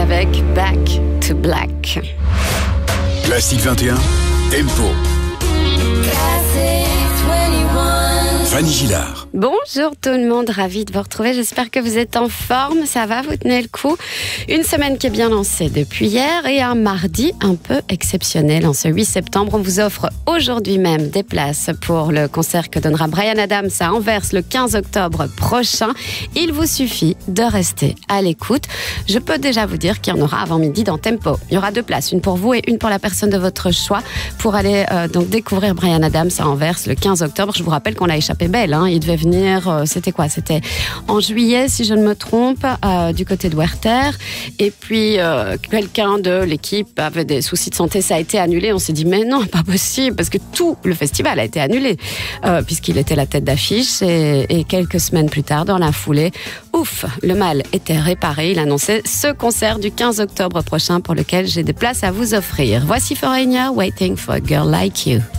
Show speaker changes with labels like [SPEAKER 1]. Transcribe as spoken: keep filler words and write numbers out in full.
[SPEAKER 1] avec Back to Black.
[SPEAKER 2] Classique vingt et un, Tempo. Fanny Gillard.
[SPEAKER 1] Bonjour tout le monde, ravi de vous retrouver. J'espère que vous êtes en forme, ça va, vous tenez le coup. Une semaine qui est bien lancée depuis hier et un mardi un peu exceptionnel. En ce huit septembre, on vous offre aujourd'hui même des places pour le concert que donnera Bryan Adams à Anvers le quinze octobre prochain. Il vous suffit de rester à l'écoute. Je peux déjà vous dire qu'il y en aura avant midi dans Tempo. Il y aura deux places, une pour vous et une pour la personne de votre choix pour aller euh, donc découvrir Bryan Adams à Anvers le quinze octobre. Je vous rappelle qu'on a échappé belle, hein. Il devait venir, euh, c'était quoi? C'était en juillet, si je ne me trompe, euh, du côté de Werther. Et puis, euh, quelqu'un de l'équipe avait des soucis de santé, ça a été annulé. On s'est dit, mais non, pas possible, parce que tout le festival a été annulé, euh, puisqu'il était la tête d'affiche. Et, et quelques semaines plus tard, dans la foulée, ouf, le mal était réparé. Il annonçait ce concert du quinze octobre prochain pour lequel j'ai des places à vous offrir. Voici Foreigner, Waiting for a Girl Like You.